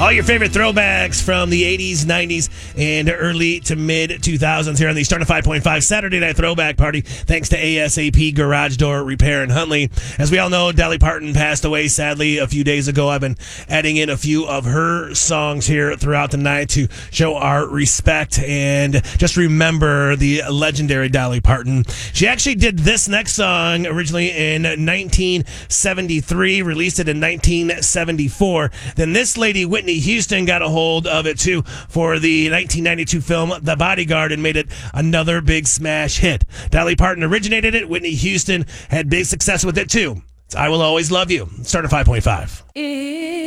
All your favorite throwbacks from the 80s, 90s, and early to mid 2000s here on the Start of 5.5 Saturday Night Throwback Party, thanks to ASAP Garage Door Repair in Huntley. As we all know, Dolly Parton passed away sadly a few days ago. I've been adding in a few of her songs here throughout the night to show our respect and just remember the legendary Dolly Parton. She actually did this next song originally in 1973, released it in 1974. Then this lady, Whitney Houston, got a hold of it too for the 1992 film The Bodyguard and made it another big smash hit. Dolly Parton originated it. Whitney Houston had big success with it too. It's I Will Always Love You. Start at 5.5.